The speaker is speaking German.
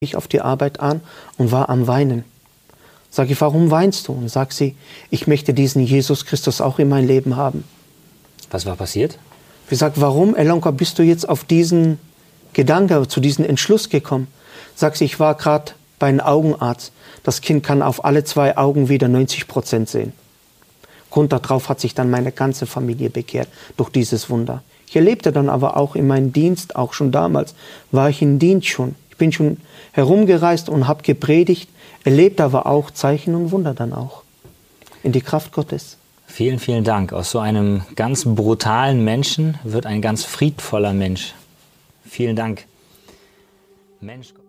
Ich auf die Arbeit an und war am Weinen. Sage ich, warum weinst du? Und sagt sie, ich möchte diesen Jesus Christus auch in mein Leben haben. Was war passiert? Ich sage, warum, Elonka, bist du jetzt auf diesen Gedanke, zu diesem Entschluss gekommen? Sagt sie, ich war gerade bei einem Augenarzt. Das Kind kann auf alle 2 Augen wieder 90% sehen. Grund darauf hat sich dann meine ganze Familie bekehrt, durch dieses Wunder. Ich erlebte dann aber auch in meinem Dienst, auch schon damals, war ich im Dienst schon. Ich bin schon herumgereist und habe gepredigt, erlebt aber auch Zeichen und Wunder dann auch. In die Kraft Gottes. Vielen, vielen Dank. Aus so einem ganz brutalen Menschen wird ein ganz friedvoller Mensch. Vielen Dank. Mensch.